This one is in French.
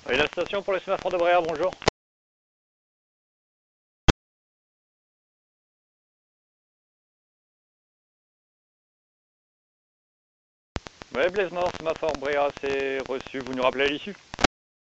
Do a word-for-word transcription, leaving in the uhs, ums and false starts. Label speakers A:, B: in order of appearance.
A: Oui, la station pour le sémaphore de Bréa, bonjour. Oui, Blaise Nord, sémaphore Bréa, c'est reçu, vous nous rappelez à l'issue.